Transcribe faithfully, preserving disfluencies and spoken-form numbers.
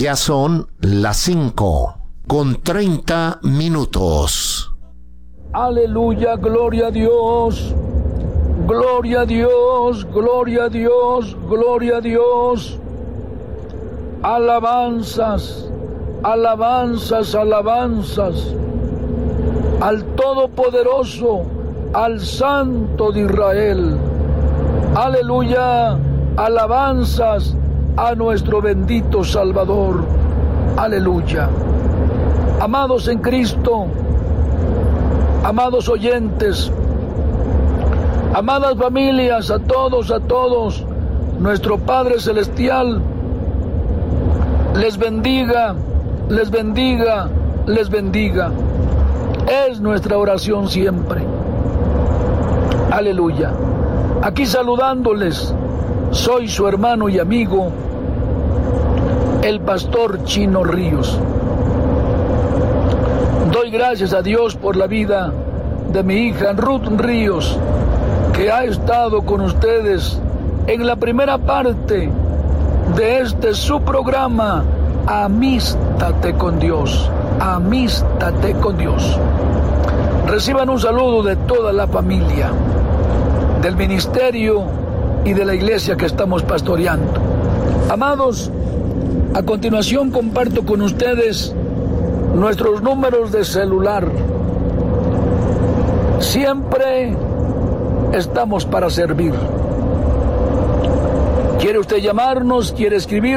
Ya son las cinco con treinta minutos. Aleluya, gloria a Dios, gloria a Dios, gloria a Dios, gloria a Dios. Alabanzas, alabanzas, alabanzas al Todopoderoso, al Santo de Israel. Aleluya, alabanzas a nuestro bendito Salvador. Aleluya. Amados en Cristo, amados oyentes, amadas familias, a todos, a todos, nuestro Padre Celestial les bendiga, les bendiga, les bendiga. Es nuestra oración siempre. Aleluya. Aquí saludándoles, soy su hermano y amigo, el pastor Chino Ríos. Doy gracias a Dios por la vida de mi hija Ruth Ríos, que ha estado con ustedes en la primera parte de este su programa, Amístate con Dios, Amístate con Dios. Reciban un saludo de toda la familia, del ministerio y de la iglesia que estamos pastoreando. Amados, a continuación comparto con ustedes nuestros números de celular. Siempre estamos para servir. ¿Quiere usted llamarnos? ¿Quiere escribir?